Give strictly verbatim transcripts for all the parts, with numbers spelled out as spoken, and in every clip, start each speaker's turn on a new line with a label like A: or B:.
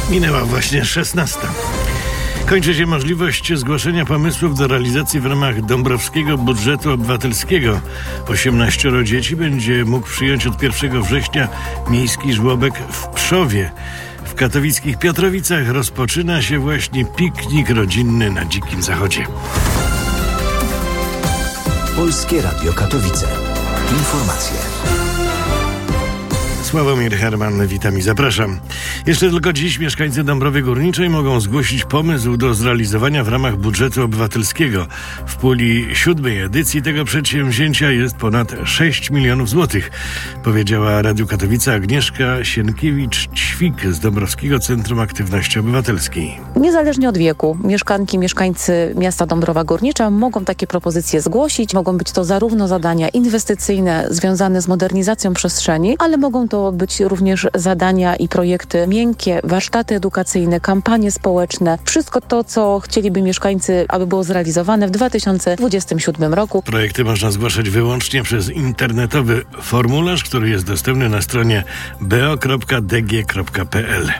A: Minęła właśnie szesnasta. Kończy się możliwość zgłoszenia pomysłów do realizacji w ramach Dąbrowskiego Budżetu Obywatelskiego. osiemnaścioro dzieci będzie mógł przyjąć od pierwszego września miejski żłobek w Pszowie. W katowickich Piotrowicach rozpoczyna się właśnie piknik rodzinny na Dzikim Zachodzie.
B: Polskie Radio Katowice. Informacje.
A: Sławomir Herman, witam i zapraszam. Jeszcze tylko dziś mieszkańcy Dąbrowy Górniczej mogą zgłosić pomysł do zrealizowania w ramach budżetu obywatelskiego. W puli siódmej edycji tego przedsięwzięcia jest ponad sześć milionów złotych, powiedziała Radiu Katowice Agnieszka Sienkiewicz-Ćwik z Dąbrowskiego Centrum Aktywności Obywatelskiej.
C: Niezależnie od wieku, mieszkanki, mieszkańcy miasta Dąbrowa Górnicza mogą takie propozycje zgłosić. Mogą być to zarówno zadania inwestycyjne związane z modernizacją przestrzeni, ale mogą to być również zadania i projekty miękkie, warsztaty edukacyjne, kampanie społeczne. Wszystko to, co chcieliby mieszkańcy, aby było zrealizowane w dwa tysiące dwudziestym siódmym roku.
A: Projekty można zgłaszać wyłącznie przez internetowy formularz, który jest dostępny na stronie b o kropka d g kropka p l.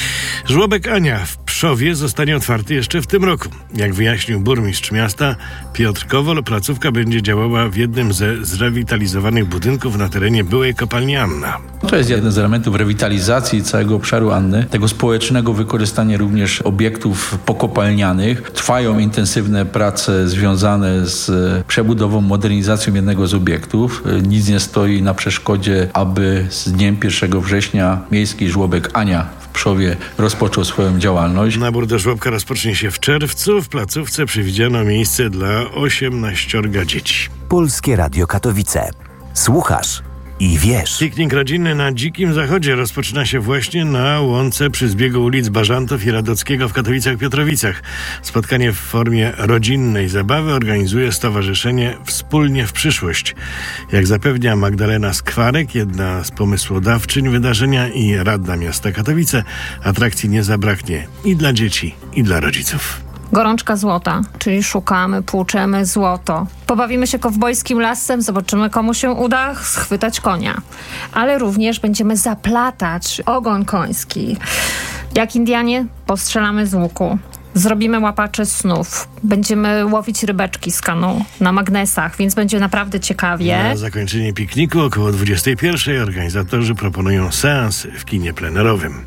A: Żłobek Ania w Pszowie zostanie otwarty jeszcze w tym roku. Jak wyjaśnił burmistrz miasta Piotr Kowol, placówka będzie działała w jednym ze zrewitalizowanych budynków na terenie byłej kopalni Anna.
D: To jest jeden z elementów rewitalizacji całego obszaru Anny, tego społecznego wykorzystania również obiektów pokopalnianych. Trwają intensywne prace związane z przebudową, modernizacją jednego z obiektów. Nic nie stoi na przeszkodzie, aby z dniem pierwszego września miejski żłobek Ania w Pszowie rozpoczął swoją działalność.
A: Nabór do żłobka rozpocznie się w czerwcu. W placówce przewidziano miejsce dla osiemnaściorga dzieci.
B: Polskie Radio Katowice. Słuchasz i wiesz.
A: Piknik rodzinny na Dzikim Zachodzie rozpoczyna się właśnie na łące przy zbiegu ulic Bażantów i Radockiego w Katowicach-Piotrowicach. Spotkanie w formie rodzinnej zabawy organizuje Stowarzyszenie Wspólnie w Przyszłość. Jak zapewnia Magdalena Skwarek, jedna z pomysłodawczyń wydarzenia i radna miasta Katowice, atrakcji nie zabraknie i dla dzieci, i dla rodziców.
E: Gorączka złota, czyli szukamy, płuczemy złoto. Pobawimy się kowbojskim lasem, zobaczymy, komu się uda schwytać konia. Ale również będziemy zaplatać ogon koński. Jak Indianie postrzelamy z łuku. Zrobimy łapacze snów. Będziemy łowić rybeczki z kanu na magnesach, więc będzie naprawdę ciekawie.
A: Na zakończenie pikniku około dwudziestej pierwszej organizatorzy proponują seans w kinie plenerowym.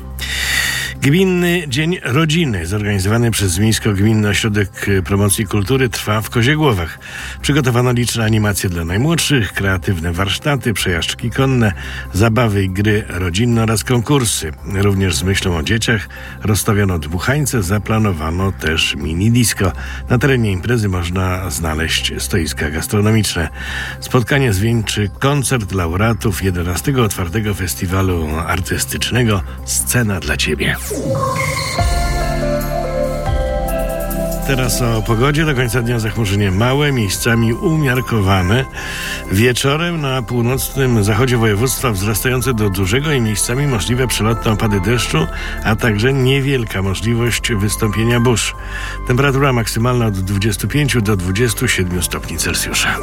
A: Gminny Dzień Rodziny, zorganizowany przez Miejsko-Gminny Ośrodek Promocji Kultury, trwa w Koziegłowach. Przygotowano liczne animacje dla najmłodszych, kreatywne warsztaty, przejażdżki konne, zabawy i gry rodzinne oraz konkursy. Również z myślą o dzieciach rozstawiono dmuchańce, zaplanowano też mini-disco. Na terenie imprezy można znaleźć stoiska gastronomiczne. Spotkanie zwieńczy koncert laureatów jedenastego otwartego festiwalu artystycznego Scena dla Ciebie. Teraz o pogodzie. Do końca dnia zachmurzenie małe, miejscami umiarkowane. Wieczorem na północnym zachodzie województwa wzrastające do dużego i miejscami możliwe przelotne opady deszczu, a także niewielka możliwość wystąpienia burz. Temperatura maksymalna od dwudziestu pięciu do dwudziestu siedmiu stopni Celsjusza.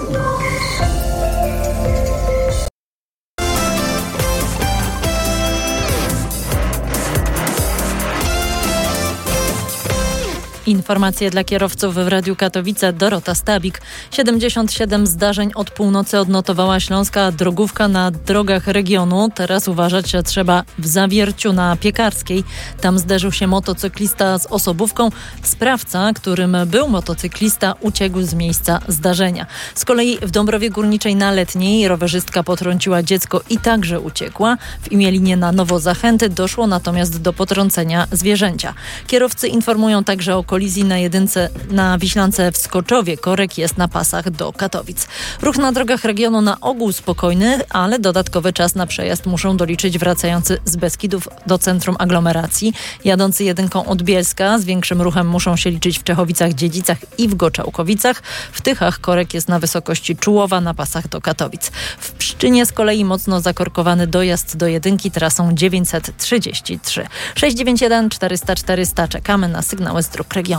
F: Informacje dla kierowców w Radiu Katowice. Dorota Stabik. siedemdziesiąt siedem zdarzeń od północy odnotowała śląska drogówka na drogach regionu. Teraz uważać trzeba w Zawierciu na Piekarskiej. Tam zderzył się motocyklista z osobówką. Sprawca, którym był motocyklista, uciekł z miejsca zdarzenia. Z kolei w Dąbrowie Górniczej na Letniej rowerzystka potrąciła dziecko i także uciekła. W Imielinie na Nowozachęty doszło natomiast do potrącenia zwierzęcia. Kierowcy informują także o kolizji na jedynce na Wiślance w Skoczowie. Korek jest na pasach do Katowic. Ruch na drogach regionu na ogół spokojny, ale dodatkowy czas na przejazd muszą doliczyć wracający z Beskidów do centrum aglomeracji. Jadący jedynką od Bielska z większym ruchem muszą się liczyć w Czechowicach-Dziedzicach i w Goczałkowicach. W Tychach korek jest na wysokości Czułowa na pasach do Katowic. W Pszczynie z kolei mocno zakorkowany dojazd do jedynki trasą dziewięćset trzydzieści trzy. sześć dziewięć jeden czterysta czterysta. Czekamy na sygnały z dróg regionu.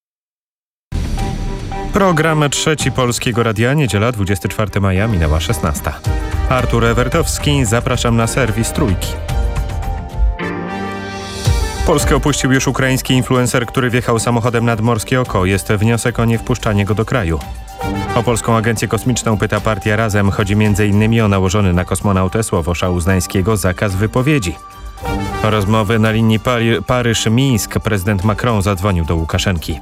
G: Program Trzeci Polskiego Radia, niedziela dwudziestego czwartego maja, minęła szesnasta. Artur Ewertowski, zapraszam na serwis Trójki. Polskę opuścił już ukraiński influencer, który wjechał samochodem nad Morskie Oko. Jest wniosek o niewpuszczanie go do kraju. O Polską Agencję Kosmiczną pyta partia Razem. Chodzi między innymi o nałożony na kosmonautę Sławosza Uznańskiego zakaz wypowiedzi. Rozmowy na linii Pary- Paryż-Mińsk. Prezydent Macron zadzwonił do Łukaszenki.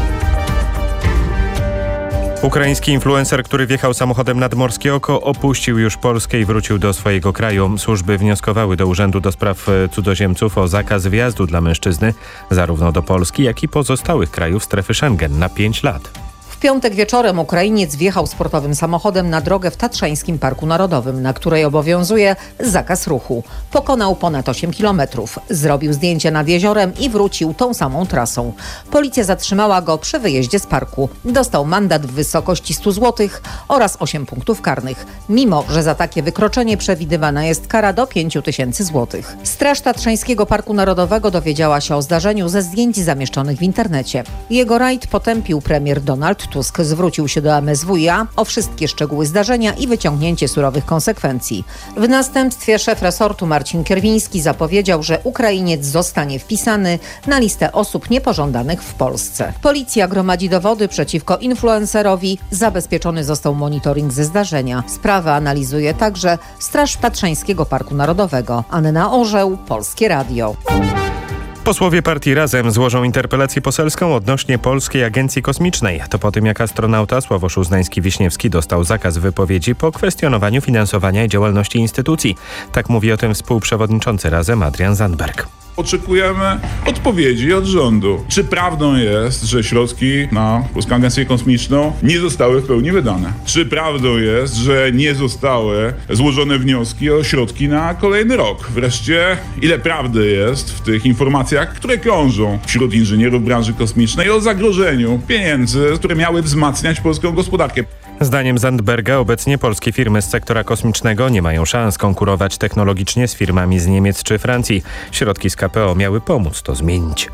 G: Ukraiński influencer, który wjechał samochodem nad Morskie Oko, opuścił już Polskę i wrócił do swojego kraju. Służby wnioskowały do Urzędu do Spraw Cudzoziemców o zakaz wjazdu dla mężczyzny zarówno do Polski, jak i pozostałych krajów strefy Schengen na pięć lat.
H: W piątek wieczorem Ukrainiec wjechał sportowym samochodem na drogę w Tatrzańskim Parku Narodowym, na której obowiązuje zakaz ruchu. Pokonał ponad osiem kilometrów. Zrobił zdjęcie nad jeziorem i wrócił tą samą trasą. Policja zatrzymała go przy wyjeździe z parku. Dostał mandat w wysokości stu złotych oraz osiem punktów karnych, mimo że za takie wykroczenie przewidywana jest kara do pięciu tysięcy złotych. Straż Tatrzańskiego Parku Narodowego dowiedziała się o zdarzeniu ze zdjęć zamieszczonych w internecie. Jego rajd potępił premier Donald Tusk. Zwrócił się do M S W i A o wszystkie szczegóły zdarzenia i wyciągnięcie surowych konsekwencji. W następstwie szef resortu Marcin Kierwiński zapowiedział, że Ukrainiec zostanie wpisany na listę osób niepożądanych w Polsce. Policja gromadzi dowody przeciwko influencerowi. Zabezpieczony został monitoring ze zdarzenia. Sprawę analizuje także Straż Tatrzańskiego Parku Narodowego. Anna Orzeł, Polskie Radio.
G: Posłowie partii Razem złożą interpelację poselską odnośnie Polskiej Agencji Kosmicznej. To po tym, jak astronauta Sławosz Uznański-Wiśniewski dostał zakaz wypowiedzi po kwestionowaniu finansowania i działalności instytucji. Tak mówi o tym współprzewodniczący Razem Adrian Zandberg.
I: Oczekujemy odpowiedzi od rządu. Czy prawdą jest, że środki na Polską Agencję Kosmiczną nie zostały w pełni wydane? Czy prawdą jest, że nie zostały złożone wnioski o środki na kolejny rok? Wreszcie, ile prawdy jest w tych informacjach, które krążą wśród inżynierów branży kosmicznej o zagrożeniu pieniędzy, które miały wzmacniać polską gospodarkę?
G: Zdaniem Zandberga obecnie polskie firmy z sektora kosmicznego nie mają szans konkurować technologicznie z firmami z Niemiec czy Francji. Środki z K P O miały pomóc to zmienić.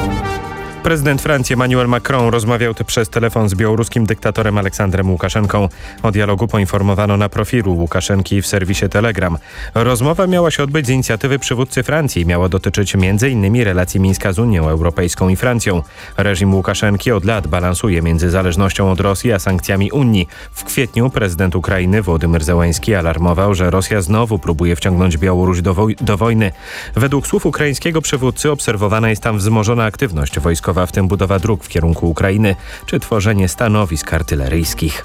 G: Prezydent Francji Emmanuel Macron rozmawiał przez telefon z białoruskim dyktatorem Aleksandrem Łukaszenką. O dialogu poinformowano na profilu Łukaszenki w serwisie Telegram. Rozmowa miała się odbyć z inicjatywy przywódcy Francji i miała dotyczyć między innymi relacji Mińska z Unią Europejską i Francją. Reżim Łukaszenki od lat balansuje między zależnością od Rosji a sankcjami Unii. W kwietniu prezydent Ukrainy Wołodymyr Zełański alarmował, że Rosja znowu próbuje wciągnąć Białoruś do, woj- do wojny. Według słów ukraińskiego przywódcy obserwowana jest tam wzmożona aktywność wojskowa, w tym budowa dróg w kierunku Ukrainy, czy tworzenie stanowisk artyleryjskich.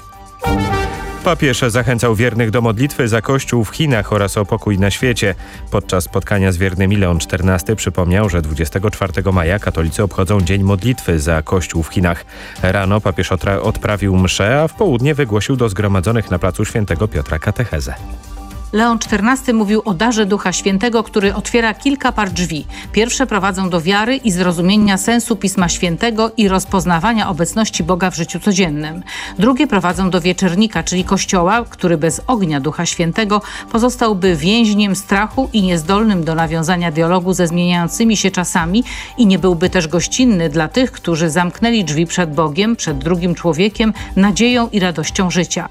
G: Papież zachęcał wiernych do modlitwy za Kościół w Chinach oraz o pokój na świecie. Podczas spotkania z wiernymi Leon czternasty przypomniał, że dwudziestego czwartego maja katolicy obchodzą Dzień Modlitwy za Kościół w Chinach. Rano papież otra- odprawił mszę, a w południe wygłosił do zgromadzonych na placu Świętego Piotra katechezę.
J: Leon czternasty mówił o darze Ducha Świętego, który otwiera kilka par drzwi. Pierwsze prowadzą do wiary i zrozumienia sensu Pisma Świętego i rozpoznawania obecności Boga w życiu codziennym. Drugie prowadzą do wieczernika, czyli kościoła, który bez ognia Ducha Świętego pozostałby więźniem strachu i niezdolnym do nawiązania dialogu ze zmieniającymi się czasami i nie byłby też gościnny dla tych, którzy zamknęli drzwi przed Bogiem, przed drugim człowiekiem, nadzieją i radością życia.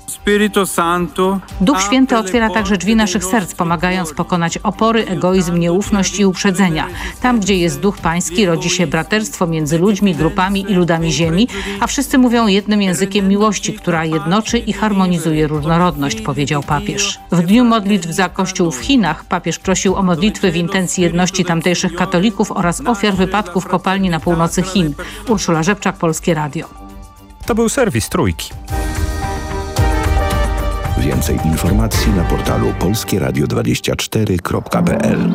J: Duch Święty otwiera także drzwi naszych serc, pomagając pokonać opory, egoizm, nieufność i uprzedzenia. Tam, gdzie jest Duch Pański, rodzi się braterstwo między ludźmi, grupami i ludami ziemi, a wszyscy mówią jednym językiem miłości, która jednoczy i harmonizuje różnorodność, powiedział papież. W dniu modlitw za Kościół w Chinach papież prosił o modlitwy w intencji jedności tamtejszych katolików oraz ofiar wypadków kopalni na północy Chin. Urszula Rzepczak, Polskie Radio.
G: To był serwis Trójki.
K: Więcej informacji na portalu polskie radio dwadzieścia cztery kropka p l.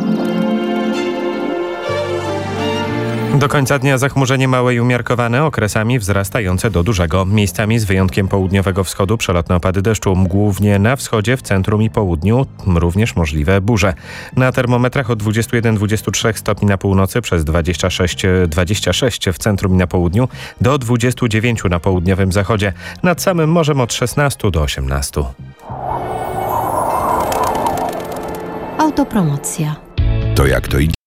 G: Do końca dnia zachmurzenie małe i umiarkowane, okresami wzrastające do dużego. Miejscami z wyjątkiem południowego wschodu przelotne opady deszczu. Głównie na wschodzie, w centrum i południu również możliwe burze. Na termometrach od dwudziestu jeden do dwudziestu trzech stopni na północy, przez dwadzieścia sześć, dwadzieścia sześć w centrum i na południu, do dwudziestu dziewięciu na południowym zachodzie. Nad samym morzem od szesnastu do osiemnastu.
L: Autopromocja.
K: To jak to idzie?